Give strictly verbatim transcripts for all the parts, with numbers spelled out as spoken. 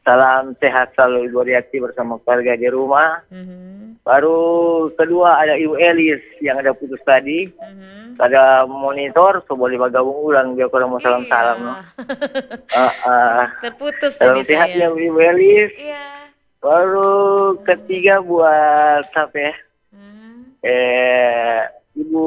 Salam sehat selalu Ibu Riati bersama keluarga di rumah. Mhm. Baru kedua ada Ibu Elis yang ada putus tadi. Mhm. Ada monitor, so boleh bergabung ulang dia kalau mau salam-salam. No? Iya. Uh, uh, Terputus salam tadi sehat ya saya. Ibu Elis. Iya. Baru ketiga buat apa ya? Hmm. Eh, Ibu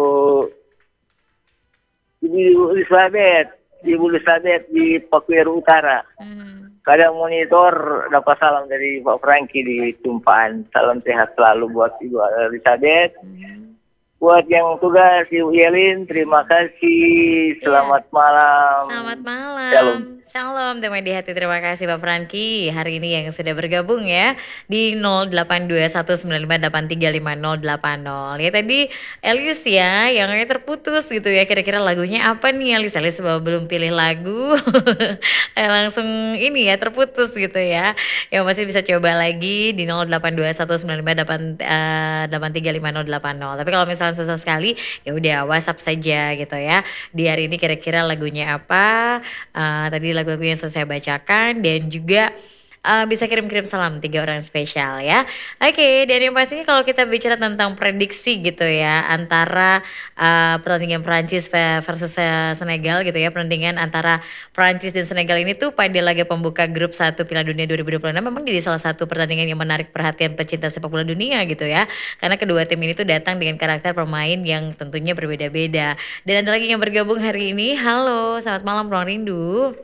Ibu Elizabeth, Ibu Elizabeth di Pakuero Utara. Hmm. Kadang monitor dapat salam dari Pak Franky di Tumpaan. Salam sehat selalu buat Ibu Elizabeth. Hmm. Buat yang tugas Ibu Yelin, terima kasih. Selamat Iya. malam. Selamat malam. Shalom. Shalom teman di hati. Terima kasih Pak Franky hari ini yang sudah bergabung ya di nol delapan dua satu sembilan lima delapan tiga lima nol delapan nol. Ya tadi Elis ya yang terputus gitu ya. Kira-kira lagunya apa nih Elis? Elis belum pilih lagu. Eh, langsung ini ya terputus gitu ya. Yang masih bisa coba lagi di nol delapan dua satu sembilan lima delapan tiga lima nol delapan nol. Tapi kalau misalnya susah sekali ya udah WhatsApp saja gitu ya. Di hari ini kira-kira lagunya apa? Uh, tadi lagu-lagu yang sudah saya bacakan dan juga uh, bisa kirim-kirim salam tiga orang spesial ya. Oke, dan yang pastinya kalau kita bicara tentang prediksi gitu ya antara uh, pertandingan Prancis versus uh, Senegal gitu ya, pertandingan antara Prancis dan Senegal ini tuh pada laga pembuka grup satu Piala Dunia dua ribu dua puluh enam memang jadi salah satu pertandingan yang menarik perhatian pecinta sepak bola dunia gitu ya. Karena kedua tim ini tuh datang dengan karakter pemain yang tentunya berbeda-beda. Dan ada lagi yang bergabung hari ini. Halo, selamat malam Ruang Rindu.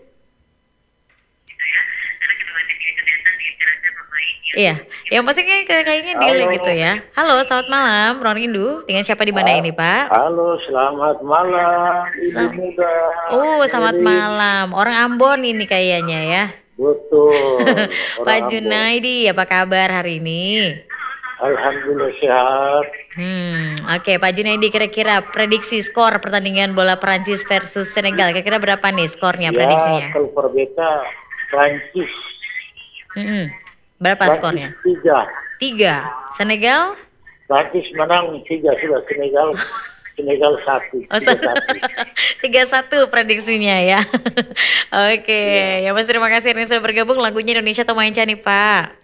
Iya, yang pastinya kayaknya delay gitu ya. Halo, selamat malam, Ron Rindu. Dengan siapa di mana ini, Pak? Halo, selamat malam, Ibu Sel- Muda. Oh, selamat malam. Orang Ambon ini kayaknya ya. Betul. Pak orang Ambon. Junaidi, apa kabar hari ini? Alhamdulillah sehat. Hmm, oke Pak Junaidi, kira-kira prediksi skor pertandingan bola Prancis versus Senegal. Kira-kira berapa nih skornya, prediksinya? Ya, kalau perbeda Prancis. Hmm, berapa Prancis skornya? tiga. Tiga. Senegal? Prancis menang tiga sudah. Senegal Senegal satu. Oh, Tiga satu. tiga satu prediksinya ya. Oke, ya Mas terima kasih ini sudah bergabung. Lagunya Indonesia atau Manca nih Pak?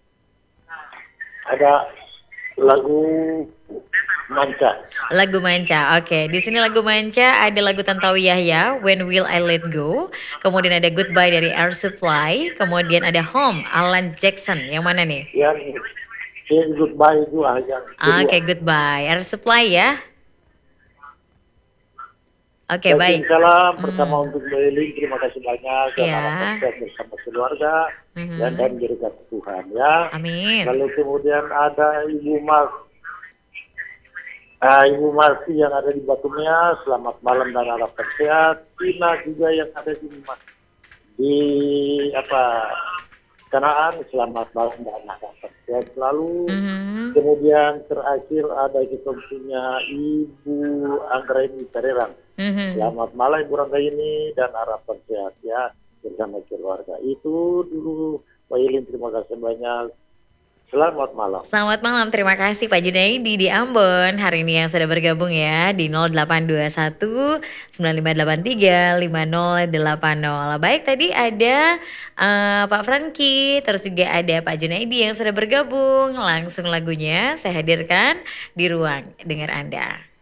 Ada lagu Manca. Lagu Manca. Oke, di sini lagu Manca ada lagu Tantowi Yahya, When Will I Let Go. Kemudian ada Goodbye dari Air Supply. Kemudian ada Home, Alan Jackson. Yang mana nih? Yang Say Goodbye itu yang kedua. Oke, Goodbye. Air Supply ya. Oke, baik. Salam Hmm. pertama untuk Mbak Eli, terima kasih banyak dan Ya. harapan sehat bersama keluarga Mhm. dan dan berkat Tuhan ya. Amin. Lalu kemudian ada Ibu Mar, uh, Ibu Marti yang ada di Batumia, selamat malam dan harapan sehat. Tina juga yang ada di di apa Kanaan, selamat malam dan harapan sehat selalu. Mhm. Kemudian terakhir ada kita punya Ibu Anggraini Carerang. Mhm. Selamat malam Ibu Rangga ini dan harapan sehat ya bersama keluarga. Itu dulu Pak Ilin, terima kasih banyak. Selamat malam. Selamat malam, terima kasih Pak Junaidi di Ambon hari ini yang sudah bergabung ya di nol delapan dua satu sembilan lima delapan tiga lima nol delapan nol. Baik, tadi ada uh, Pak Franky, terus juga ada Pak Junaidi yang sudah bergabung. Langsung lagunya saya hadirkan di ruang dengar Anda.